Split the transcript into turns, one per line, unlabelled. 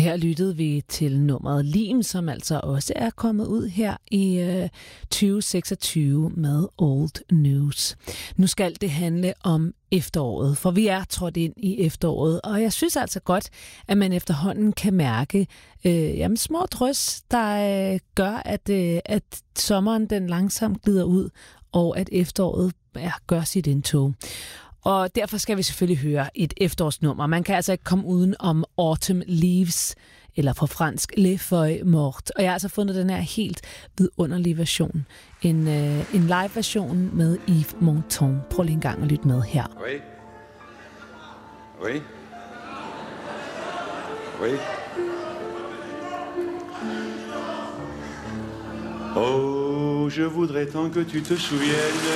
Her lyttede vi til nummeret Lim, som altså også er kommet ud her i 2026 med Old News. Nu skal det handle om efteråret, for vi er trådt ind i efteråret, og jeg synes altså godt, at man efterhånden kan mærke små drys, der gør, at sommeren den langsomt glider ud, og at efteråret gør sit indtog. Og derfor skal vi selvfølgelig høre et efterårsnummer. Man kan altså ikke komme uden om Autumn Leaves, eller på fransk Les Feuilles Mortes. Og jeg har altså fundet den her helt vidunderlige version. En live-version med Yves Montand. Prøv lige en gang at lytte med her.
Oui. Oui. Oui. Oh, je voudrais tant que tu te souviennes